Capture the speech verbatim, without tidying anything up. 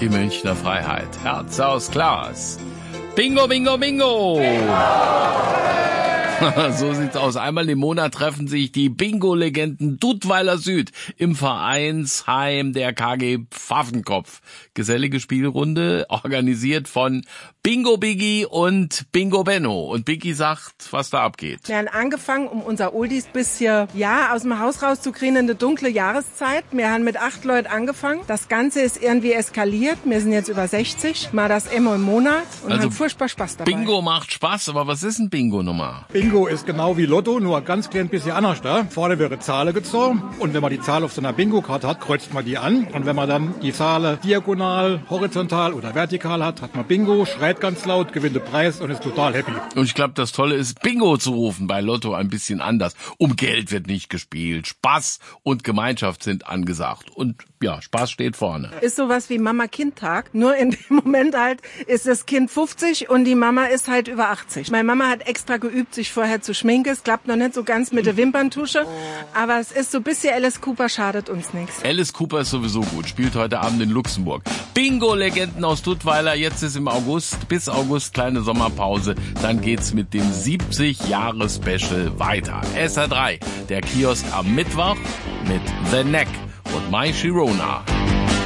Die Münchner Freiheit. Herz aus Glas. Bingo, bingo, bingo! So sieht's aus. Einmal im Monat treffen sich die Bingo-Legenden Dudweiler Süd im Vereinsheim der K G Pfaffenkopf. Gesellige Spielrunde, organisiert von Bingo Biggie und Bingo Benno. Und Biggie sagt, was da abgeht. Wir haben angefangen, um unser Oldies bisschen, ja, aus dem Haus rauszukriegen in eine dunkle Jahreszeit. Wir haben mit acht Leuten angefangen. Das Ganze ist irgendwie eskaliert. Wir sind jetzt über sechzig. Mal das immer im Monat und Also haben furchtbar Spaß dabei. Bingo macht Spaß, aber was ist ein Bingo-Nummer? Bingo ist genau wie Lotto, nur ein ganz klein bisschen anders da. Vorne wäre Zahl gezogen und wenn man die Zahl auf so einer Bingo-Karte hat, kreuzt man die an. Und wenn man dann die Zahl diagonal, horizontal oder vertikal hat, hat man Bingo, schreit ganz laut, gewinnt den Preis und ist total happy. Und ich glaube, das Tolle ist, Bingo zu rufen. Bei Lotto ein bisschen anders. Um Geld wird nicht gespielt. Spaß und Gemeinschaft sind angesagt. Und ja, Spaß steht vorne. Ist sowas wie Mama-Kind-Tag. Nur in dem Moment halt ist das Kind fünfzig und die Mama ist halt über achtzig. Meine Mama hat extra geübt, sich vorher zu schminken. Es klappt noch nicht so ganz mit der Wimperntusche. Aber es ist so ein bisschen Alice Cooper, schadet uns nichts. Alice Cooper ist sowieso gut. Spielt heute Abend in Luxemburg. Bingo-Legenden aus Dudweiler. Jetzt ist im August, bis August kleine Sommerpause. Dann geht's mit dem siebzig-Jahres-Special weiter. S R drei, der Kiosk am Mittwoch mit The Neck und My Sharona.